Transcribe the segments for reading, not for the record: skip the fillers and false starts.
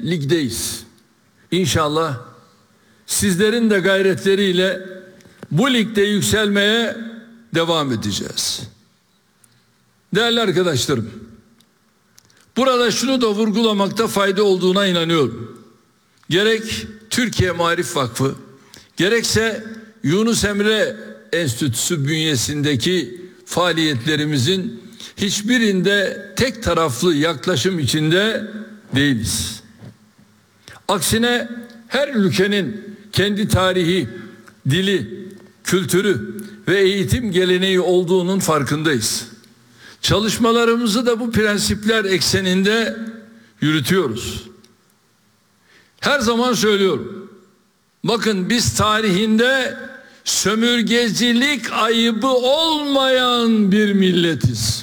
ligdeyiz. İnşallah sizlerin de gayretleriyle bu ligde yükselmeye devam edeceğiz. Değerli arkadaşlarım, burada şunu da vurgulamakta fayda olduğuna inanıyorum. Gerek Türkiye Maarif Vakfı, gerekse Yunus Emre Enstitüsü bünyesindeki faaliyetlerimizin hiçbirinde tek taraflı yaklaşım içinde değiliz. Aksine her ülkenin kendi tarihi, dili, kültürü ve eğitim geleneği olduğunun farkındayız. Çalışmalarımızı da bu prensipler ekseninde yürütüyoruz. Her zaman söylüyorum. Bakın, biz tarihinde sömürgecilik ayıbı olmayan bir milletiz.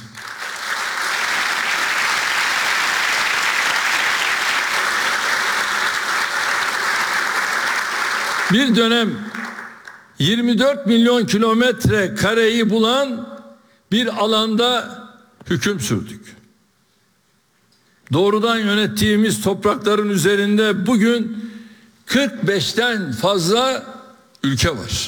Bir dönem 24 milyon kilometre kareyi bulan bir alanda hüküm sürdük. Doğrudan yönettiğimiz toprakların üzerinde bugün 45'ten fazla ülke var.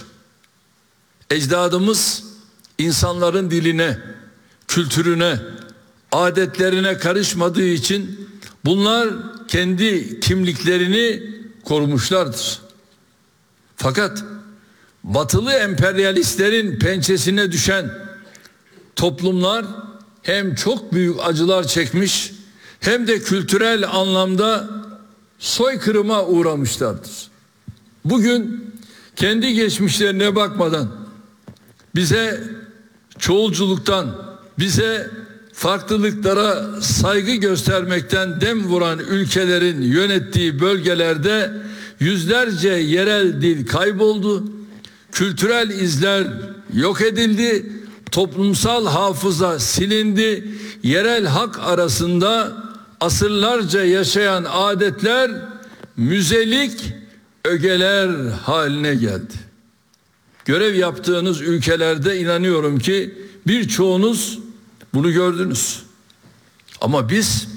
Ecdadımız insanların diline, kültürüne, adetlerine karışmadığı için bunlar kendi kimliklerini korumuşlardır. Fakat batılı emperyalistlerin pençesine düşen toplumlar hem çok büyük acılar çekmiş hem de kültürel anlamda soykırıma uğramışlardır. Bugün kendi geçmişlerine bakmadan, bize çoğulculuktan, bize farklılıklara saygı göstermekten dem vuran ülkelerin yönettiği bölgelerde yüzlerce yerel dil kayboldu, kültürel izler yok edildi, toplumsal hafıza silindi, yerel halk arasında asırlarca yaşayan adetler müzelik ögeler haline geldi. Görev yaptığınız ülkelerde inanıyorum ki birçoğunuz bunu gördünüz. Ama biz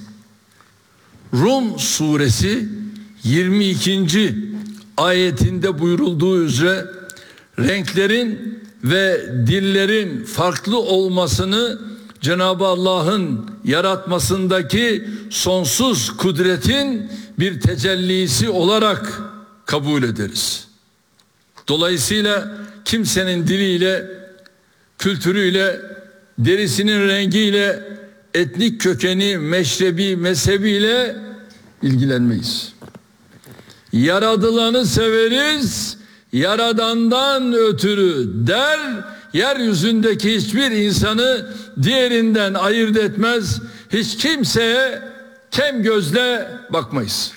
Rum suresi 22. ayetinde buyurulduğu üzere renklerin ve dillerin farklı olmasını Cenab-ı Allah'ın yaratmasındaki sonsuz kudretin bir tecellisi olarak kabul ederiz. Dolayısıyla kimsenin diliyle, kültürüyle, derisinin rengiyle, etnik kökeni, meşrebi, mezhebiyle ilgilenmeyiz. Yaradılanı severiz, Yaradan'dan ötürü der, yeryüzündeki hiçbir insanı diğerinden ayırt etmez, hiç kimseye kem gözle bakmayız.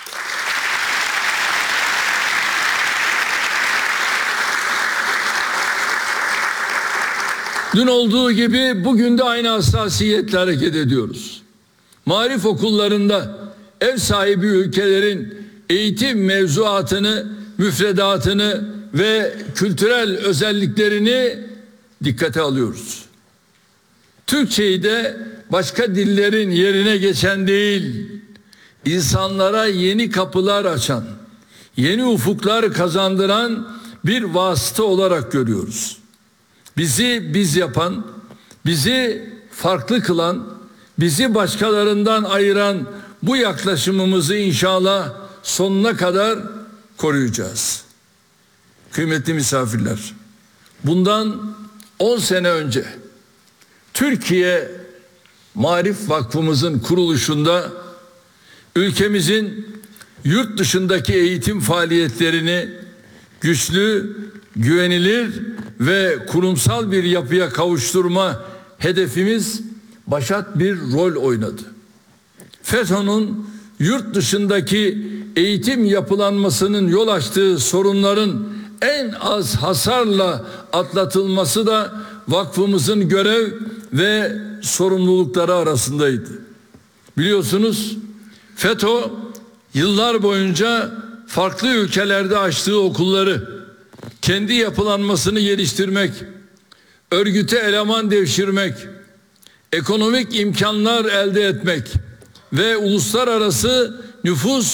Dün olduğu gibi bugün de aynı hassasiyetle hareket ediyoruz. Maarif okullarında ev sahibi ülkelerin eğitim mevzuatını, müfredatını ve kültürel özelliklerini dikkate alıyoruz. Türkçeyi de başka dillerin yerine geçen değil, insanlara yeni kapılar açan, yeni ufuklar kazandıran bir vasıta olarak görüyoruz. Bizi biz yapan, bizi farklı kılan, bizi başkalarından ayıran bu yaklaşımımızı inşallah sonuna kadar koruyacağız. Kıymetli misafirler, bundan 10 sene önce Türkiye Maarif Vakfımızın kuruluşunda ülkemizin yurt dışındaki eğitim faaliyetlerini güçlü, güvenilir ve kurumsal bir yapıya kavuşturma hedefimiz başat bir rol oynadı. FETÖ'nün yurt dışındaki eğitim yapılanmasının yol açtığı sorunların en az hasarla atlatılması da vakfımızın görev ve sorumlulukları arasındaydı. Biliyorsunuz, FETÖ yıllar boyunca farklı ülkelerde açtığı okulları kendi yapılanmasını geliştirmek, örgüte eleman devşirmek, ekonomik imkanlar elde etmek ve uluslararası nüfus